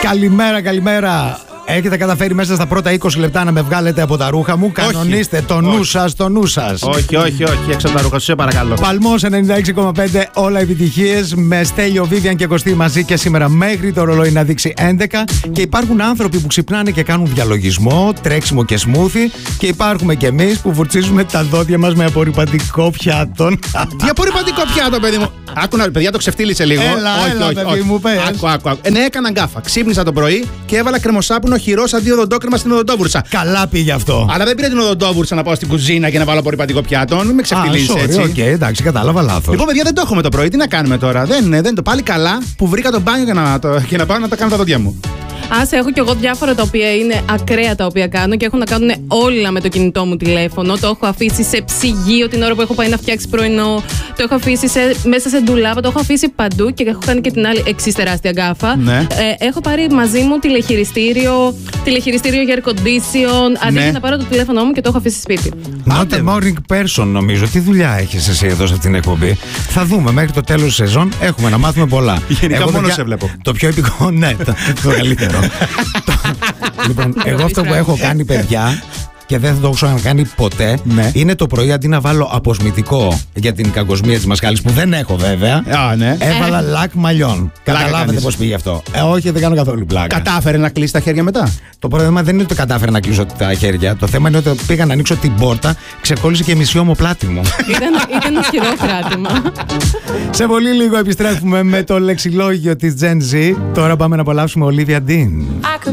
Καλημέρα, καλημέρα. Έχετε καταφέρει μέσα στα πρώτα 20 λεπτά να με βγάλετε από τα ρούχα μου. Κανονίστε το νου σας, το νου σας. Όχι, έξω από τα ρούχα σου, σε παρακαλώ. Παλμός 96,5, όλα επιτυχίες. Με Στέλιο, Βίβιαν και Κωστή μαζί και σήμερα μέχρι το ρολόι να δείξει 11. Και υπάρχουν άνθρωποι που ξυπνάνε και κάνουν διαλογισμό, τρέξιμο και σμούθι. Και υπάρχουμε κι εμείς που βουρτσίζουμε τα δόντια μας με απορρυπαντικό πιάτο. Τι απορρυπαντικό πιάτο, παιδί μου. Άκου να, παιδιά, το ξεφτύλισε λίγο. Έλα, παιδί μου, πες. Άκου. Ναι, έκανα γκάφα. Ξύπνησα το πρωί και έβαλα κρεμοσάπινο χειρός αντί οδοντόκρεμα στην οδοντόβουρσα. Καλά πήγε αυτό. Αλλά δεν πήρε την οδοντόβουρσα να πάω στην κουζίνα και να βάλω απορρυπαντικό πιάτο. Μην με ξεφτυλίσει έτσι. Οκ, εντάξει, κατάλαβα λάθος. Λοιπόν, παιδιά, δεν το έχουμε το πρωί. Τι να κάνουμε τώρα. Δεν το πάλι καλά που βρήκα το μπάνιο και να πάω να τα κάνω τα δόντια μου. Έχω κι εγώ διάφορα τα οποία είναι ακραία τα οποία κάνω και έχουν να κάνουν όλα με το κινητό μου τηλέφωνο. Το έχω αφήσει σε ψυγείο την ώρα που έχω πάει να φτιάξει πρωινό. Το έχω αφήσει μέσα σε ντουλάπα. Το έχω αφήσει παντού και έχω κάνει και την άλλη εξής τεράστια γκάφα. Ναι. Έχω πάρει μαζί μου τηλεχειριστήριο για air condition. Αντί να πάρω το τηλέφωνο μου και το έχω αφήσει σπίτι. Not a morning person, νομίζω. Τι δουλειά έχεις εσύ εδώ σε αυτήν την εκπομπή. Θα δούμε μέχρι το τέλος της σεζόν. Έχουμε να μάθουμε πολλά. Γενικά μόνο σε βλέπω. Το πιο επικό, ναι, το καλύτερο. Λοιπόν, εγώ αυτό που έχω κάνει, παιδιά, και δεν θα το έχω ξανακάνει ποτέ, είναι το πρωί αντί να βάλω αποσμητικό για την κακοσμία της μασχάλης, που δεν έχω βέβαια, έβαλα λακ μαλλιών. Καταλάβετε πώς πήγε αυτό. Όχι, δεν κάνω καθόλου πλάκα. Κατάφερε να κλείσει τα χέρια μετά. Το πρόβλημα δεν είναι ότι κατάφερε να κλείσω τα χέρια. Το θέμα είναι ότι πήγα να ανοίξω την πόρτα, ξεκόλλησε και μισή ομοπλάτη μου. Ήταν ισχυρό κράτημα. Σε πολύ λίγο επιστρέφουμε με το λεξιλόγιο της Gen Z. Τώρα πάμε να απολαύσουμε Olivia Dean.